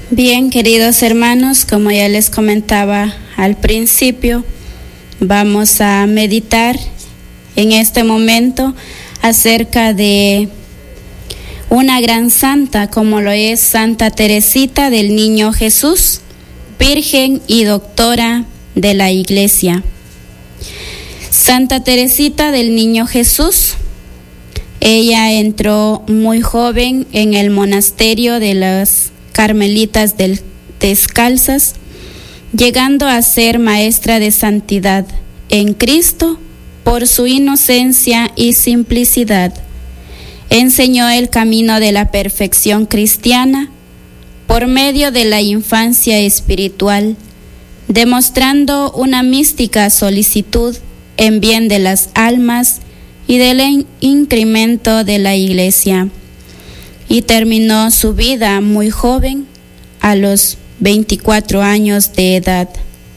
Bien, queridos hermanos, como ya les comentaba al principio, vamos a meditar en este momento acerca de una gran santa como lo es Santa Teresita del Niño Jesús, Virgen y Doctora de la Iglesia. Santa Teresita del Niño Jesús, ella entró muy joven en el monasterio de las Carmelitas Descalzas, llegando a ser maestra de santidad en Cristo por su inocencia y simplicidad. Enseñó el camino de la perfección cristiana por medio de la infancia espiritual, demostrando una mística solicitud en bien de las almas y del incremento de la Iglesia. Y terminó su vida muy joven, a los 24 años de edad.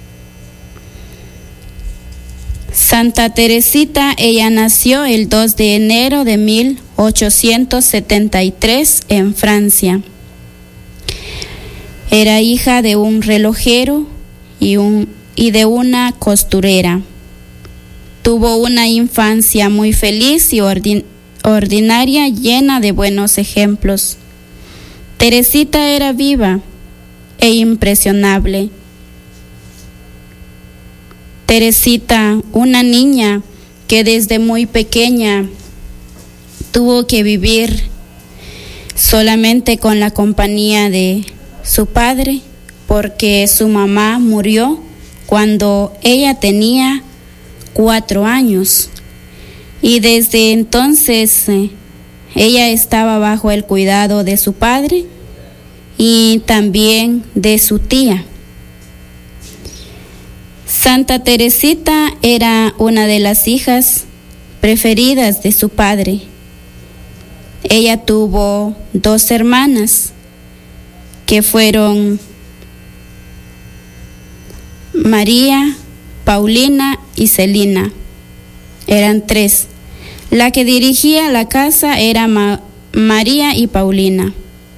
Santa Teresita, ella nació el 2 de enero de 1873 en Francia. Era hija de un relojero y de una costurera. Tuvo una infancia muy feliz y ordinaria, llena de buenos ejemplos. Teresita era viva e impresionable. Teresita, una niña que desde muy pequeña tuvo que vivir solamente con la compañía de su padre, porque su mamá murió cuando ella tenía 4 años. Y desde entonces ella estaba bajo el cuidado de su padre y también de su tía. Santa Teresita era una de las hijas preferidas de su padre. Ella tuvo 2 hermanas que fueron María, Paulina y Celina. Eran 3. La que dirigía la casa era María y Paulina,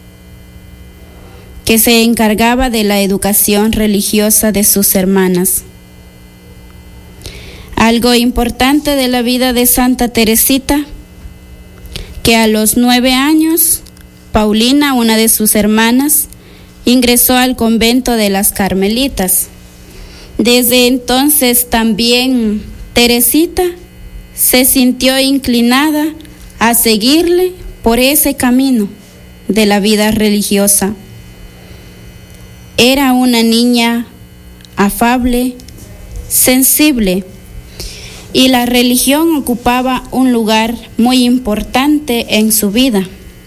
que se encargaba de la educación religiosa de sus hermanas. Algo importante de la vida de Santa Teresita, que a los 9 años, Paulina, una de sus hermanas, ingresó al convento de las Carmelitas. Desde entonces también Teresita se sintió inclinada a seguirle por ese camino de la vida religiosa. Era una niña afable, sensible, y la religión ocupaba un lugar muy importante en su vida.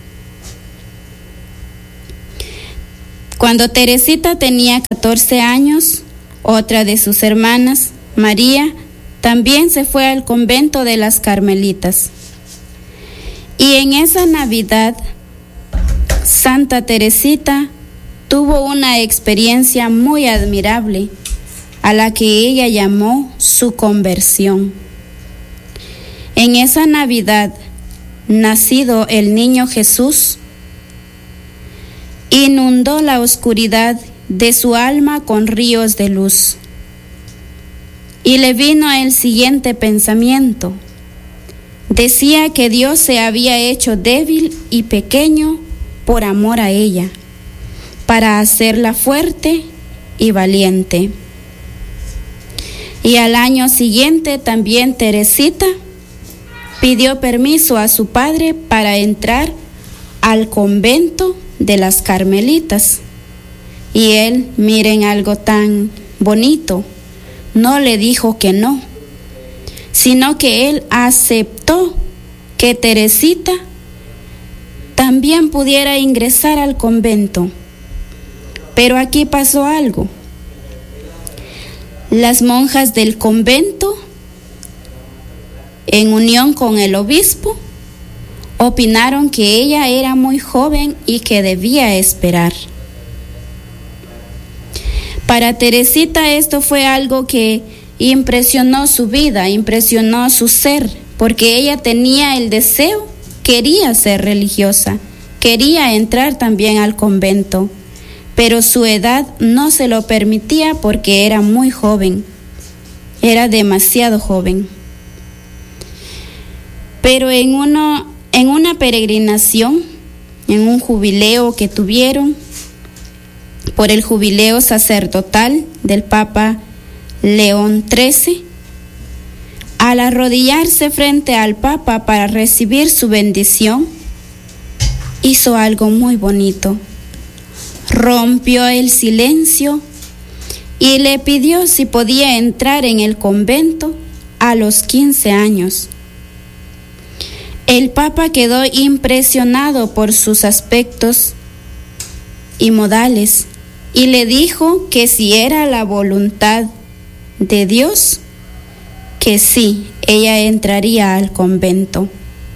Cuando Teresita tenía 14 años, otra de sus hermanas, María, también se fue al convento de las Carmelitas. Y en esa Navidad, Santa Teresita tuvo una experiencia muy admirable, a la que ella llamó su conversión. En esa Navidad, nacido el niño Jesús, inundó la oscuridad de su alma con ríos de luz. Y le vino el siguiente pensamiento. Decía que Dios se había hecho débil y pequeño por amor a ella, para hacerla fuerte y valiente. Y al año siguiente también Teresita pidió permiso a su padre para entrar al convento de las Carmelitas. Y él, miren algo tan bonito, no le dijo que no, sino que él aceptó que Teresita también pudiera ingresar al convento. Pero aquí pasó algo. Las monjas del convento, en unión con el obispo, opinaron que ella era muy joven y que debía esperar. Para Teresita esto fue algo que impresionó su vida, impresionó su ser, porque ella tenía el deseo, quería ser religiosa, quería entrar también al convento, pero su edad no se lo permitía porque era muy joven, era demasiado joven. Pero en una peregrinación, en un jubileo que tuvieron, por el jubileo sacerdotal del Papa León XIII, al arrodillarse frente al Papa para recibir su bendición, hizo algo muy bonito. Rompió el silencio y le pidió si podía entrar en el convento a los 15 años. El Papa quedó impresionado por sus aspectos y modales y le dijo que si era la voluntad de Dios, que sí, ella entraría al convento.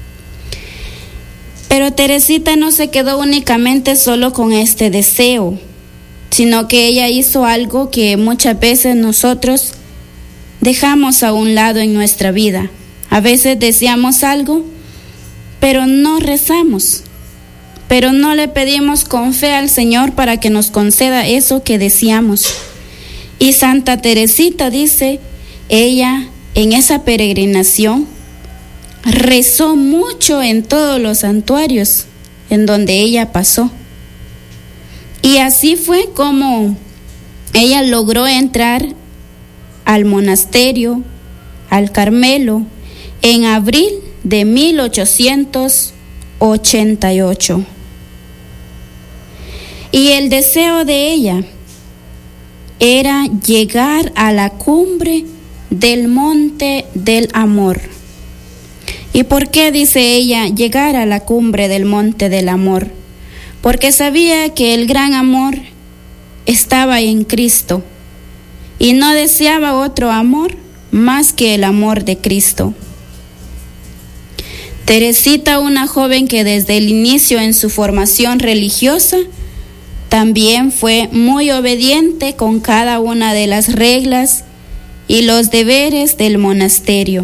Pero Teresita no se quedó únicamente solo con este deseo, sino que ella hizo algo que muchas veces nosotros dejamos a un lado en nuestra vida. A veces deseamos algo, pero no rezamos, pero no le pedimos con fe al Señor para que nos conceda eso que deseamos. Y Santa Teresita dice, ella en esa peregrinación rezó mucho en todos los santuarios en donde ella pasó. Y así fue como ella logró entrar al monasterio, al Carmelo, en abril de 1888. Y el deseo de ella era llegar a la cumbre del monte del amor. ¿Y por qué dice ella llegar a la cumbre del monte del amor? Porque sabía que el gran amor estaba en Cristo y no deseaba otro amor más que el amor de Cristo. Teresita, una joven que desde el inicio en su formación religiosa también fue muy obediente con cada una de las reglas y los deberes del monasterio.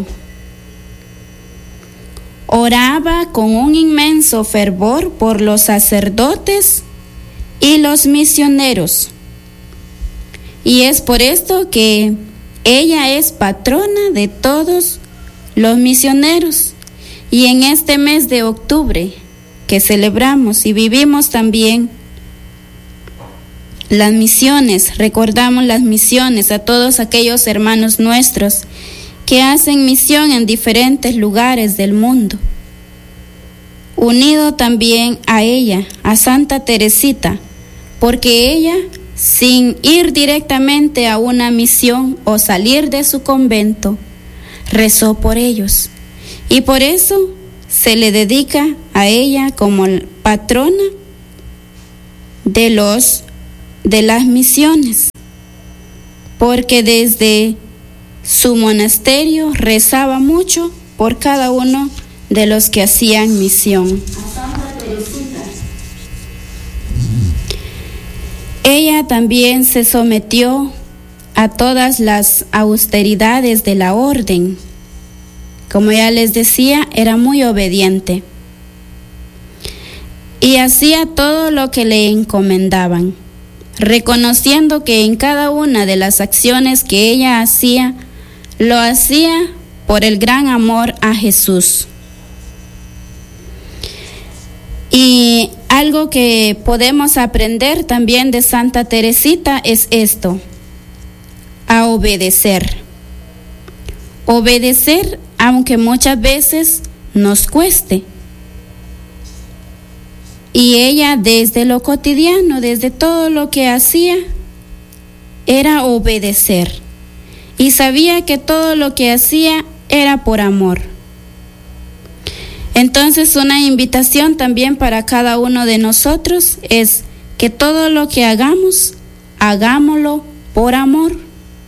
Oraba con un inmenso fervor por los sacerdotes y los misioneros. Y es por esto que ella es patrona de todos los misioneros. Y en este mes de octubre que celebramos y vivimos también las misiones, recordamos las misiones a todos aquellos hermanos nuestros que hacen misión en diferentes lugares del mundo. Unido también a ella, a Santa Teresita, porque ella, sin ir directamente a una misión o salir de su convento, rezó por ellos. Y por eso se le dedica a ella como patrona de las misiones, porque desde su monasterio rezaba mucho por cada uno de los que hacían misión. Ella también se sometió a todas las austeridades de la orden. Como ya les decía, era muy obediente y hacía todo lo que le encomendaban, reconociendo que en cada una de las acciones que ella hacía, lo hacía por el gran amor a Jesús. Y algo que podemos aprender también de Santa Teresita es esto: a obedecer. Obedecer aunque muchas veces nos cueste. Y ella desde lo cotidiano, desde todo lo que hacía, era obedecer. Y sabía que todo lo que hacía era por amor. Entonces, una invitación también para cada uno de nosotros es que todo lo que hagamos, hagámoslo por amor.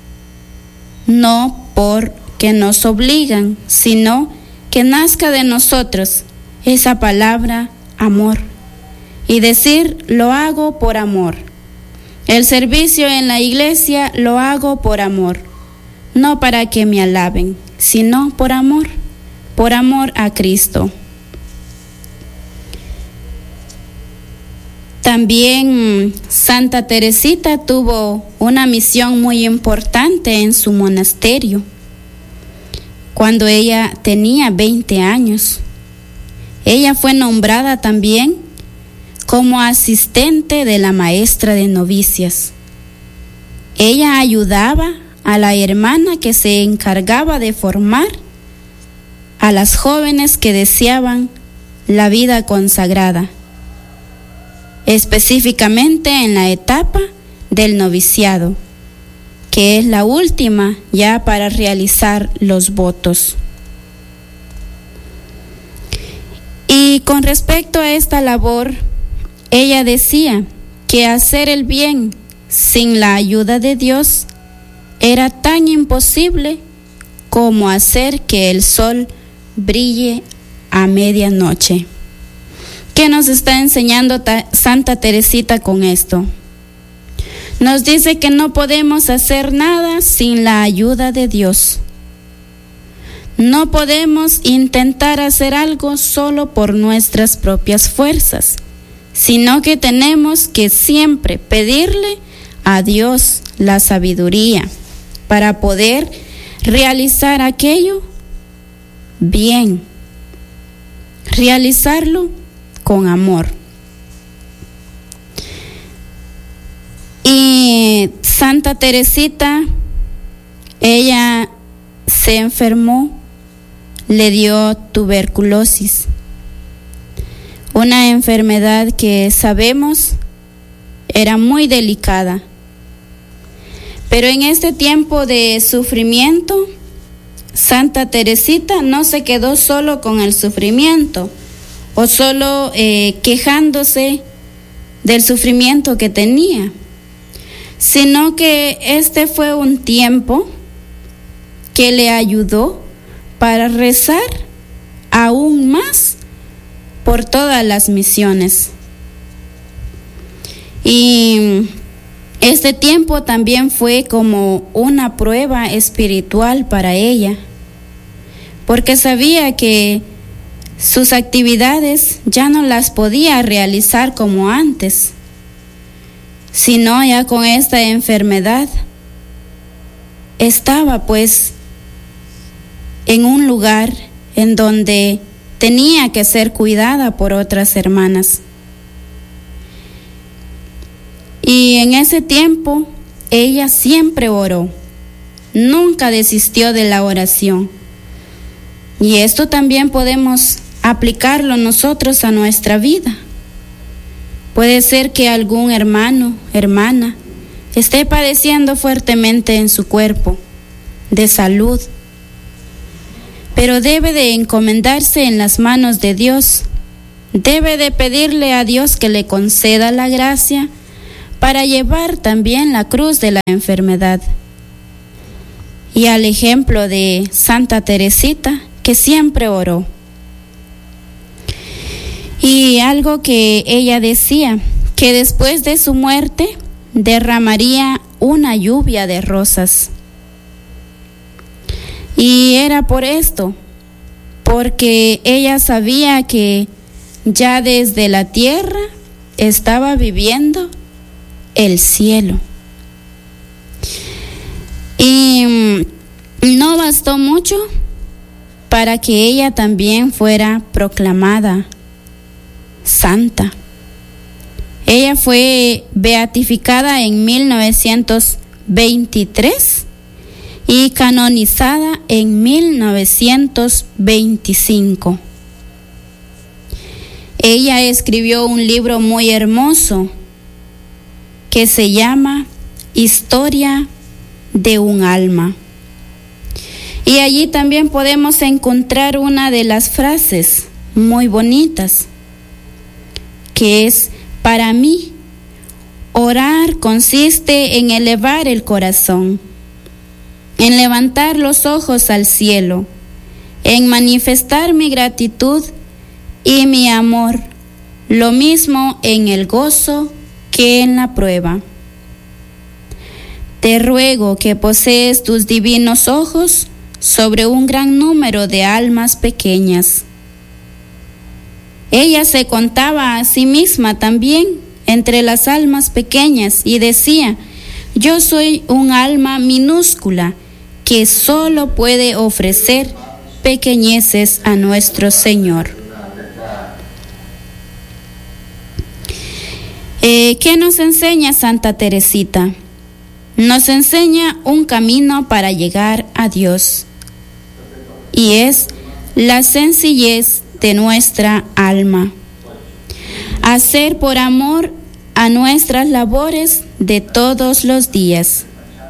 No porque nos obligan, sino que nazca de nosotros esa palabra amor. Y decir, lo hago por amor. El servicio en la iglesia lo hago por amor. No para que me alaben, sino por amor a Cristo. También Santa Teresita tuvo una misión muy importante en su monasterio cuando ella tenía 20 años. Ella fue nombrada también como asistente de la maestra de novicias. Ella ayudaba a la hermana que se encargaba de formar a las jóvenes que deseaban la vida consagrada, específicamente en la etapa del noviciado, que es la última ya para realizar los votos. Y con respecto a esta labor, ella decía que hacer el bien sin la ayuda de Dios era tan imposible como hacer que el sol brille a medianoche. ¿Qué nos está enseñando Santa Teresita con esto? Nos dice que no podemos hacer nada sin la ayuda de Dios. No podemos intentar hacer algo solo por nuestras propias fuerzas, sino que tenemos que siempre pedirle a Dios la sabiduría para poder realizar aquello bien, realizarlo con amor. Y Santa Teresita, ella se enfermó, le dio tuberculosis, una enfermedad que sabemos era muy delicada. Pero en este tiempo de sufrimiento, Santa Teresita no se quedó solo con el sufrimiento o solo quejándose del sufrimiento que tenía, sino que este fue un tiempo que le ayudó para rezar aún más por todas las misiones. Y este tiempo también fue como una prueba espiritual para ella, porque sabía que sus actividades ya no las podía realizar como antes, sino ya con esta enfermedad estaba pues en un lugar en donde tenía que ser cuidada por otras hermanas. Y en ese tiempo ella siempre oró, nunca desistió de la oración. Y esto también podemos aplicarlo nosotros a nuestra vida. Puede ser que algún hermano, hermana, esté padeciendo fuertemente en su cuerpo de salud, pero debe de encomendarse en las manos de Dios. Debe de pedirle a Dios que le conceda la gracia para llevar también la cruz de la enfermedad. Y al ejemplo de Santa Teresita, que siempre oró. Y algo que ella decía, que después de su muerte derramaría una lluvia de rosas. Y era por esto, porque ella sabía que ya desde la tierra estaba viviendo el cielo. Y no bastó mucho para que ella también fuera proclamada santa. Ella fue beatificada en 1923 y canonizada en 1925. Ella escribió un libro muy hermoso que se llama Historia de un alma. Y allí también podemos encontrar una de las frases muy bonitas, que es: para mí, orar consiste en elevar el corazón, en levantar los ojos al cielo, en manifestar mi gratitud y mi amor, lo mismo en el gozo que en la prueba. Te ruego que posees tus divinos ojos sobre un gran número de almas pequeñas. Ella se contaba a sí misma también entre las almas pequeñas y decía: yo soy un alma minúscula que solo puede ofrecer pequeñeces a nuestro Señor. ¿Qué nos enseña Santa Teresita? Nos enseña un camino para llegar a Dios, y es la sencillez de nuestra alma. Hacer por amor a nuestras labores de todos los días.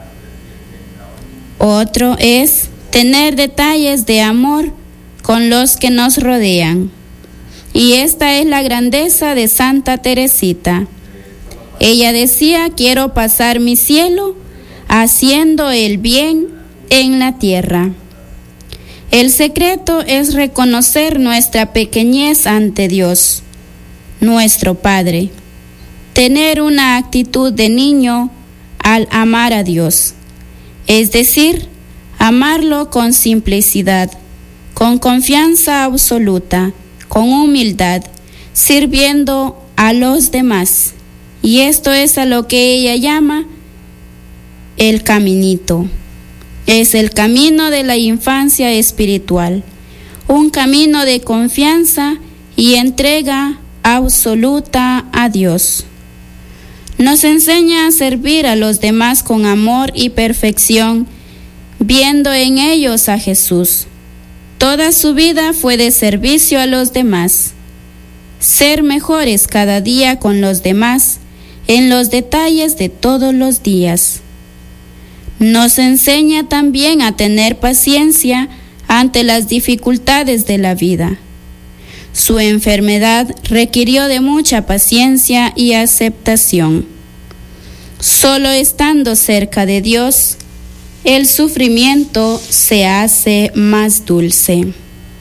Otro es tener detalles de amor con los que nos rodean. Y esta es la grandeza de Santa Teresita. Ella decía: quiero pasar mi cielo haciendo el bien en la tierra. El secreto es reconocer nuestra pequeñez ante Dios, nuestro Padre. Tener una actitud de niño al amar a Dios, es decir, amarlo con simplicidad, con confianza absoluta, con humildad, sirviendo a los demás. Y esto es a lo que ella llama el caminito. Es el camino de la infancia espiritual, un camino de confianza y entrega absoluta a Dios. Nos enseña a servir a los demás con amor y perfección, viendo en ellos a Jesús. Toda su vida fue de servicio a los demás. Ser mejores cada día con los demás, en los detalles de todos los días. Nos enseña también a tener paciencia ante las dificultades de la vida. Su enfermedad requirió de mucha paciencia y aceptación. Solo estando cerca de Dios, el sufrimiento se hace más dulce.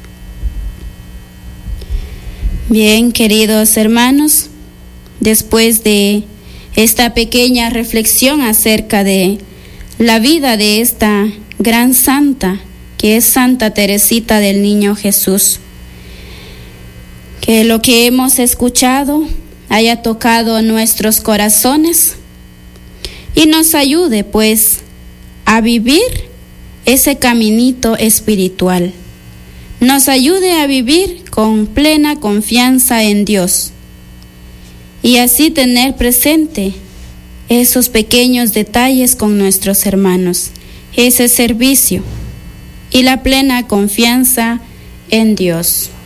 Bien, queridos hermanos, después de esta pequeña reflexión acerca de la vida de esta gran santa, que es Santa Teresita del Niño Jesús, que lo que hemos escuchado haya tocado nuestros corazones y nos ayude pues a vivir ese caminito espiritual, nos ayude a vivir con plena confianza en Dios y así tener presente esos pequeños detalles con nuestros hermanos, ese servicio y la plena confianza en Dios.